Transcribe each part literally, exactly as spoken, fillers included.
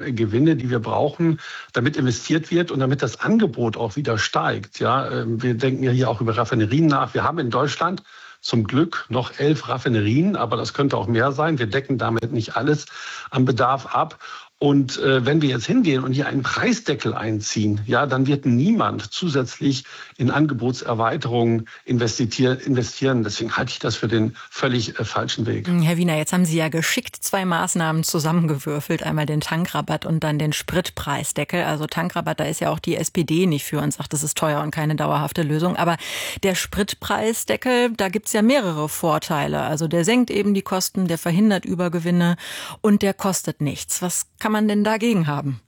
Gewinne, die wir brauchen, damit investiert wird und damit das Angebot auch wieder steigt. Ja, wir denken ja hier auch über Raffinerien nach. Wir haben in Deutschland zum Glück noch elf Raffinerien, aber das könnte auch mehr sein. Wir decken damit nicht alles am Bedarf ab. Und äh, wenn wir jetzt hingehen und hier einen Preisdeckel einziehen, ja, dann wird niemand zusätzlich in Angebotserweiterungen investieren. investieren. Deswegen halte ich das für den völlig äh, falschen Weg. Herr Wiener, jetzt haben Sie ja geschickt zwei Maßnahmen zusammengewürfelt. Einmal den Tankrabatt und dann den Spritpreisdeckel. Also Tankrabatt, da ist ja auch die S P D nicht für und sagt, das ist teuer und keine dauerhafte Lösung. Aber der Spritpreisdeckel, da gibt's ja mehrere Vorteile. Also der senkt eben die Kosten, der verhindert Übergewinne und der kostet nichts. Was kann man denn dagegen haben?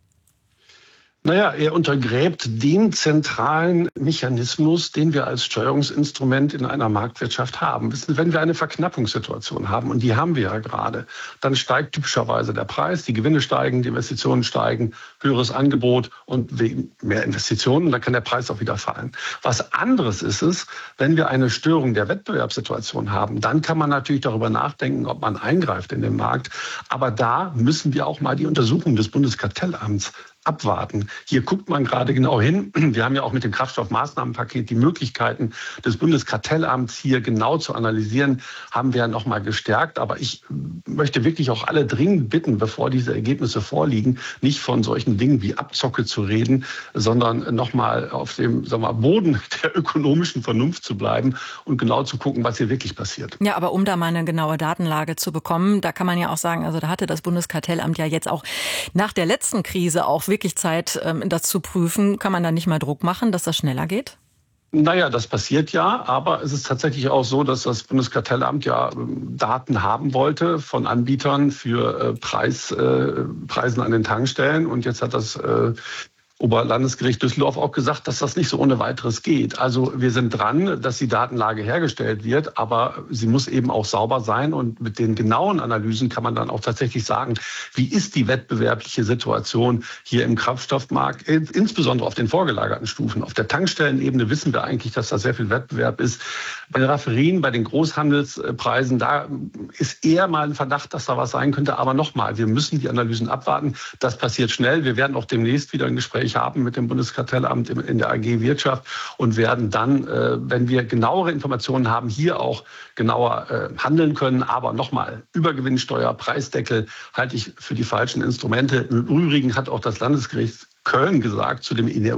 Naja, er untergräbt den zentralen Mechanismus, den wir als Steuerungsinstrument in einer Marktwirtschaft haben. Wenn wir eine Verknappungssituation haben, und die haben wir ja gerade, dann steigt typischerweise der Preis, die Gewinne steigen, die Investitionen steigen, höheres Angebot und wegen mehr Investitionen, dann kann der Preis auch wieder fallen. Was anderes ist es, wenn wir eine Störung der Wettbewerbssituation haben, dann kann man natürlich darüber nachdenken, ob man eingreift in den Markt. Aber da müssen wir auch mal die Untersuchung des Bundeskartellamts abwarten. Hier guckt man gerade genau hin. Wir haben ja auch mit dem Kraftstoffmaßnahmenpaket die Möglichkeiten des Bundeskartellamts hier genau zu analysieren, haben wir ja noch mal gestärkt. Aber ich möchte wirklich auch alle dringend bitten, bevor diese Ergebnisse vorliegen, nicht von solchen Dingen wie Abzocke zu reden, sondern noch mal auf dem, sagen wir mal, Boden der ökonomischen Vernunft zu bleiben und genau zu gucken, was hier wirklich passiert. Ja, aber um da mal eine genaue Datenlage zu bekommen, da kann man ja auch sagen, also da hatte das Bundeskartellamt ja jetzt auch nach der letzten Krise auch wirklich Zeit, das zu prüfen. Kann man da nicht mal Druck machen, dass das schneller geht? Naja, das passiert ja, aber es ist tatsächlich auch so, dass das Bundeskartellamt ja Daten haben wollte von Anbietern für Preis, äh, Preisen an den Tankstellen. Und jetzt hat das äh, Oberlandesgericht Düsseldorf auch gesagt, dass das nicht so ohne weiteres geht. Also wir sind dran, dass die Datenlage hergestellt wird, aber sie muss eben auch sauber sein. Und mit den genauen Analysen kann man dann auch tatsächlich sagen, wie ist die wettbewerbliche Situation hier im Kraftstoffmarkt, insbesondere auf den vorgelagerten Stufen. Auf der Tankstellenebene wissen wir eigentlich, dass da sehr viel Wettbewerb ist. Bei den Raffinerien, bei den Großhandelspreisen, da ist eher mal ein Verdacht, dass da was sein könnte. Aber nochmal, wir müssen die Analysen abwarten. Das passiert schnell. Wir werden auch demnächst wieder ein Gespräch haben mit dem Bundeskartellamt in der A G Wirtschaft und werden dann, wenn wir genauere Informationen haben, hier auch genauer handeln können. Aber nochmal, Übergewinnsteuer, Preisdeckel halte ich für die falschen Instrumente. Im Übrigen hat auch das Landesgericht Köln gesagt zu dem E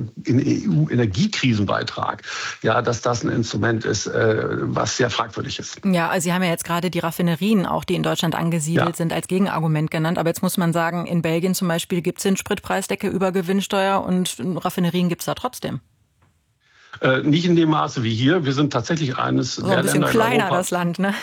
U-Energiekrisenbeitrag, ja, dass das ein Instrument ist, was sehr fragwürdig ist. Ja, also Sie haben ja jetzt gerade die Raffinerien, auch die in Deutschland angesiedelt ja. sind, als Gegenargument genannt. Aber jetzt muss man sagen, in Belgien zum Beispiel gibt es den Spritpreisdeckel über Gewinnsteuer und Raffinerien gibt es da trotzdem. Äh, nicht in dem Maße wie hier. Wir sind tatsächlich eines so der ein bisschen Länder kleiner, in Europa. Das Land, ne?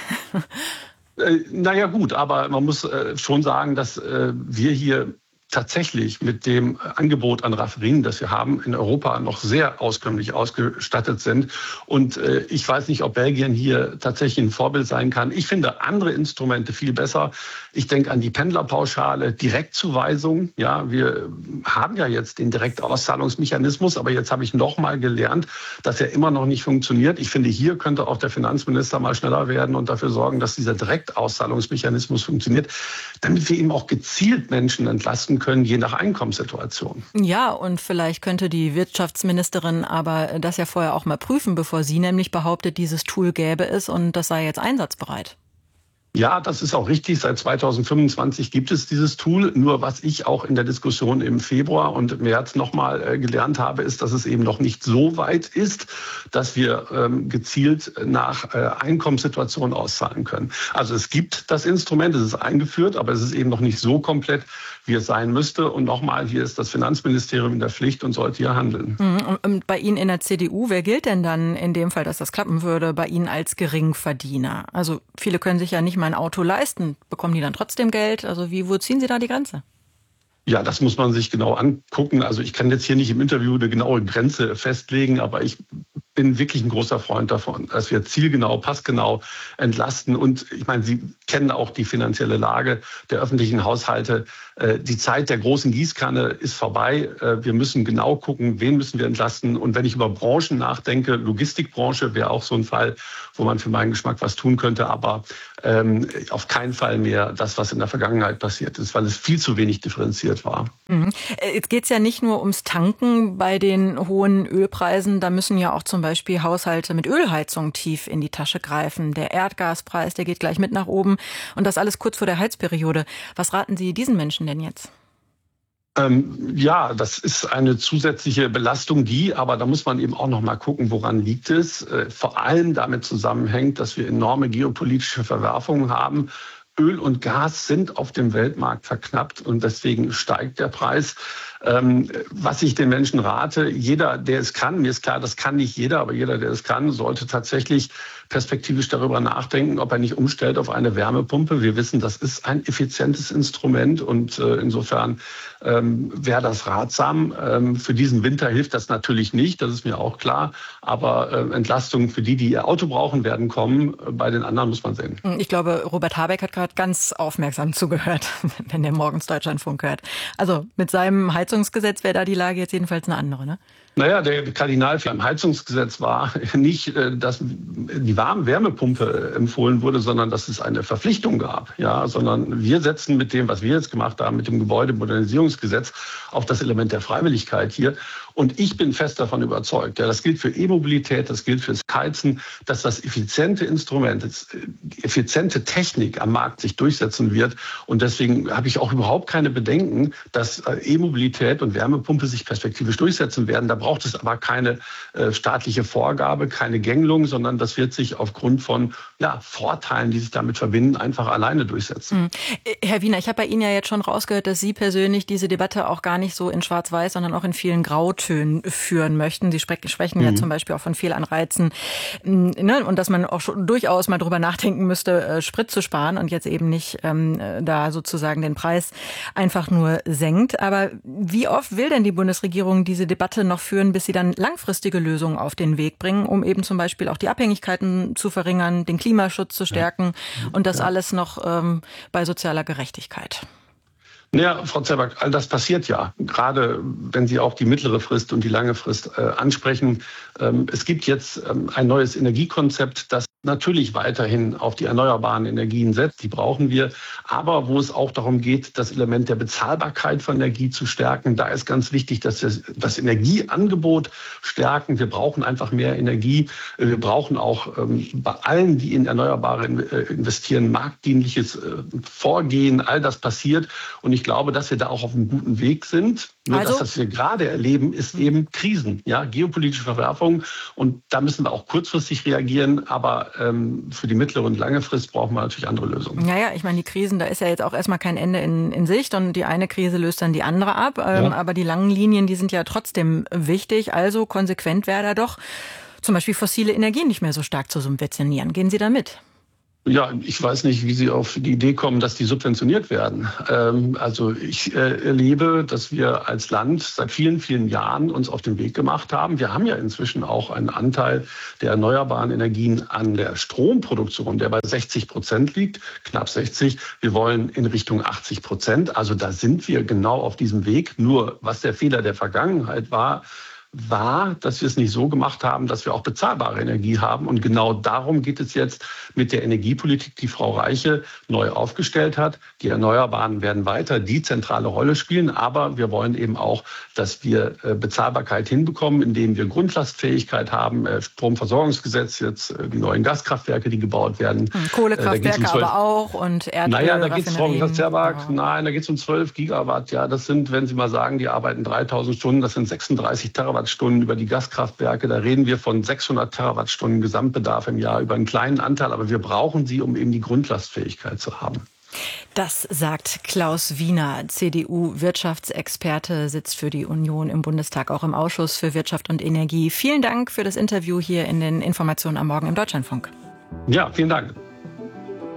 äh, naja gut, aber man muss äh, schon sagen, dass äh, wir hier tatsächlich mit dem Angebot an Raffinerien, das wir haben, in Europa noch sehr auskömmlich ausgestattet sind. Und äh, ich weiß nicht, ob Belgien hier tatsächlich ein Vorbild sein kann. Ich finde andere Instrumente viel besser. Ich denke an die Pendlerpauschale, Direktzuweisung. Ja, wir haben ja jetzt den Direktauszahlungsmechanismus, aber jetzt habe ich noch mal gelernt, dass er immer noch nicht funktioniert. Ich finde, hier könnte auch der Finanzminister mal schneller werden und dafür sorgen, dass dieser Direktauszahlungsmechanismus funktioniert, damit wir eben auch gezielt Menschen entlasten können, je nach Einkommenssituation. Ja, und vielleicht könnte die Wirtschaftsministerin aber das ja vorher auch mal prüfen, bevor sie nämlich behauptet, dieses Tool gäbe es und das sei jetzt einsatzbereit. Ja, das ist auch richtig. Seit zweitausendfünfundzwanzig gibt es dieses Tool. Nur was ich auch in der Diskussion im Februar und März nochmal äh, gelernt habe, ist, dass es eben noch nicht so weit ist, dass wir ähm, gezielt nach äh, Einkommenssituationen auszahlen können. Also es gibt das Instrument, es ist eingeführt, aber es ist eben noch nicht so komplett, wie es sein müsste. Und nochmal, hier ist das Finanzministerium in der Pflicht und sollte hier handeln. Und bei Ihnen in der C D U, wer gilt denn dann in dem Fall, dass das klappen würde, bei Ihnen als Geringverdiener? Also viele können sich ja nicht mal ein Auto leisten. Bekommen die dann trotzdem Geld? Also wie, wo ziehen Sie da die Grenze? Ja, das muss man sich genau angucken. Also ich kann jetzt hier nicht im Interview eine genaue Grenze festlegen, aber ich bin wirklich ein großer Freund davon, dass wir zielgenau, passgenau entlasten. Und ich meine, Sie kennen auch die finanzielle Lage der öffentlichen Haushalte. Die Zeit der großen Gießkanne ist vorbei. Wir müssen genau gucken, wen müssen wir entlasten. Und wenn ich über Branchen nachdenke, Logistikbranche wäre auch so ein Fall, wo man für meinen Geschmack was tun könnte. Aber ähm, auf keinen Fall mehr das, was in der Vergangenheit passiert ist, weil es viel zu wenig differenziert war. Mhm. Jetzt geht es ja nicht nur ums Tanken bei den hohen Ölpreisen. Da müssen ja auch zum Beispiel Haushalte mit Ölheizung tief in die Tasche greifen. Der Erdgaspreis, der geht gleich mit nach oben. Und das alles kurz vor der Heizperiode. Was raten Sie diesen Menschen denn jetzt? Ähm, ja, das ist eine zusätzliche Belastung, die, aber da muss man eben auch noch mal gucken, woran liegt es. Äh, vor allem damit zusammenhängt, dass wir enorme geopolitische Verwerfungen haben. Öl und Gas sind auf dem Weltmarkt verknappt und deswegen steigt der Preis. Ähm, was ich den Menschen rate, jeder, der es kann, mir ist klar, das kann nicht jeder, aber jeder, der es kann, sollte tatsächlich perspektivisch darüber nachdenken, ob er nicht umstellt auf eine Wärmepumpe. Wir wissen, das ist ein effizientes Instrument und äh, insofern ähm, wäre das ratsam. Ähm, für diesen Winter hilft das natürlich nicht, das ist mir auch klar, aber äh, Entlastungen für die, die ihr Auto brauchen, werden kommen. Bei den anderen muss man sehen. Ich glaube, Robert Habeck hat gerade ganz aufmerksam zugehört, wenn der morgens Deutschlandfunk hört. Also mit seinem Heizungsgesetz wäre da die Lage jetzt jedenfalls eine andere, ne? Naja, der Kardinal beim Heizungsgesetz war nicht, dass die Warm-Wärmepumpe empfohlen wurde, sondern dass es eine Verpflichtung gab. Ja, sondern wir setzen mit dem, was wir jetzt gemacht haben, mit dem Gebäudemodernisierungsgesetz, auf das Element der Freiwilligkeit hier. Und ich bin fest davon überzeugt, ja, das gilt für E-Mobilität, das gilt fürs Heizen, dass das effiziente Instrument, die effiziente Technik am Markt sich durchsetzen wird. Und deswegen habe ich auch überhaupt keine Bedenken, dass E-Mobilität und Wärmepumpe sich perspektivisch durchsetzen werden. Da braucht es aber keine äh, staatliche Vorgabe, keine Gängelung, sondern das wird sich aufgrund von ja, Vorteilen, die sich damit verbinden, einfach alleine durchsetzen. Mhm. Herr Wiener, ich habe bei Ihnen ja jetzt schon rausgehört, dass Sie persönlich diese Debatte auch gar nicht so in Schwarz-Weiß, sondern auch in vielen Grautönen führen möchten. Sie sprechen mhm. ja zum Beispiel auch von Fehlanreizen, ne? Und dass man auch schon durchaus mal drüber nachdenken müsste, äh, Sprit zu sparen und jetzt eben nicht ähm, da sozusagen den Preis einfach nur senkt. Aber wie oft will denn die Bundesregierung diese Debatte noch führen, bis sie dann langfristige Lösungen auf den Weg bringen, um eben zum Beispiel auch die Abhängigkeiten zu verringern, den Klimaschutz zu stärken ja. und das ja. alles noch ähm, bei sozialer Gerechtigkeit? Naja, Frau Zerback, all das passiert ja. Gerade wenn Sie auch die mittlere Frist und die lange Frist äh, ansprechen. Ähm, es gibt jetzt ähm, ein neues Energiekonzept, das natürlich weiterhin auf die erneuerbaren Energien setzt. Die brauchen wir. Aber wo es auch darum geht, das Element der Bezahlbarkeit von Energie zu stärken, da ist ganz wichtig, dass wir das Energieangebot stärken. Wir brauchen einfach mehr Energie. Wir brauchen auch ähm, bei allen, die in Erneuerbare investieren, marktdienliches äh, Vorgehen. All das passiert. Und ich glaube, dass wir da auch auf einem guten Weg sind. Nur also? das, was wir gerade erleben, ist eben Krisen, ja, geopolitische Verwerfungen. Und da müssen wir auch kurzfristig reagieren. Aber ähm, für die mittlere und lange Frist brauchen wir natürlich andere Lösungen. Naja, ich meine, die Krisen, da ist ja jetzt auch erstmal kein Ende in, in Sicht. Und die eine Krise löst dann die andere ab. Ähm, ja. Aber die langen Linien, die sind ja trotzdem wichtig. Also konsequent wäre da doch, zum Beispiel fossile Energien nicht mehr so stark zu subventionieren. Gehen Sie da mit? Ja, ich weiß nicht, wie Sie auf die Idee kommen, dass die subventioniert werden. Ähm, also ich äh, erlebe, dass wir als Land seit vielen, vielen Jahren uns auf den Weg gemacht haben. Wir haben ja inzwischen auch einen Anteil der erneuerbaren Energien an der Stromproduktion, der bei sechzig Prozent liegt, knapp sechzig. Wir wollen in Richtung achtzig Prozent. Also da sind wir genau auf diesem Weg. Nur was der Fehler der Vergangenheit war, war, dass wir es nicht so gemacht haben, dass wir auch bezahlbare Energie haben. Und genau darum geht es jetzt mit der Energiepolitik, die Frau Reiche neu aufgestellt hat. Die Erneuerbaren werden weiter die zentrale Rolle spielen. Aber wir wollen eben auch, dass wir Bezahlbarkeit hinbekommen, indem wir Grundlastfähigkeit haben. Stromversorgungsgesetz, jetzt die neuen Gaskraftwerke, die gebaut werden. Kohlekraftwerke um aber auch und Erdöl. Naja, da geht es um ja. Nein, da geht es um zwölf Gigawatt. Ja, das sind, wenn Sie mal sagen, die arbeiten dreitausend Stunden, das sind sechsunddreißig Terawattstunden über die Gaskraftwerke. Da reden wir von sechshundert Terawattstunden Gesamtbedarf im Jahr über einen kleinen Anteil. Aber wir brauchen sie, um eben die Grundlastfähigkeit zu haben. Das sagt Klaus Wiener, C D U-Wirtschaftsexperte, sitzt für die Union im Bundestag, auch im Ausschuss für Wirtschaft und Energie. Vielen Dank für das Interview hier in den Informationen am Morgen im Deutschlandfunk. Ja, vielen Dank.